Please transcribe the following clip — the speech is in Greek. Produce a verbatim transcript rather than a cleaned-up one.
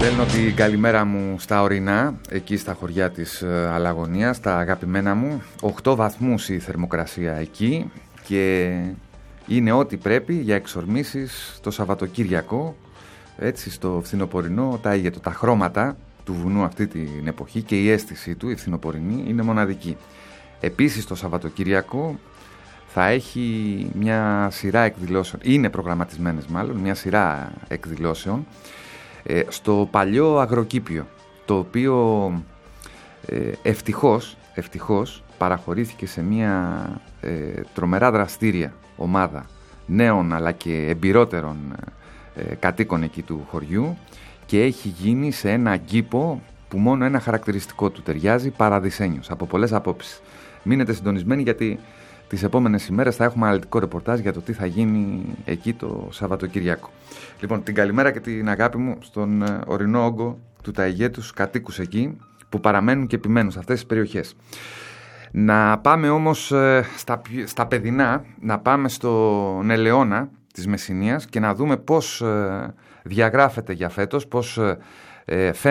Στέλνω την καλημέρα μου στα ορεινά, εκεί στα χωριά της Αλλαγωνίας, τα αγαπημένα μου. οκτώ βαθμούς η θερμοκρασία εκεί και είναι ό,τι πρέπει για εξορμήσεις το Σαββατοκύριακο. Έτσι στο φθινοπορεινό τα ήγετο, τα χρώματα του βουνού αυτή την εποχή και η αίσθησή του, η φθινοπορεινή, είναι μοναδική. Επίσης το Σαββατοκύριακο θα έχει μια σειρά εκδηλώσεων, είναι προγραμματισμένες μάλλον, μια σειρά εκδηλώσεων ε, στο παλιό αγροκήπιο, το οποίο ε, ευτυχώς, ευτυχώς παραχωρήθηκε σε μια ε, τρομερά δραστήρια ομάδα νέων αλλά και εμπειρότερων ε, κατοίκων εκεί του χωριού και έχει γίνει σε ένα κήπο που μόνο ένα χαρακτηριστικό του ταιριάζει, παραδεισένιος, από πολλές απόψεις. Μείνετε συντονισμένοι γιατί τις επόμενες ημέρες θα έχουμε αναλυτικό ρεπορτάζ για το τι θα γίνει εκεί το Σαββατοκυριακό. Λοιπόν, την καλημέρα και την αγάπη μου στον ορεινό όγκο του Ταιγέτους κατοίκους εκεί που παραμένουν και επιμένουν σε αυτές τις περιοχές. Να πάμε όμως στα, στα παιδινά, να πάμε στον Ελαιώνα της Μεσσηνίας και να δούμε πώς διαγράφεται για φέτος, πώς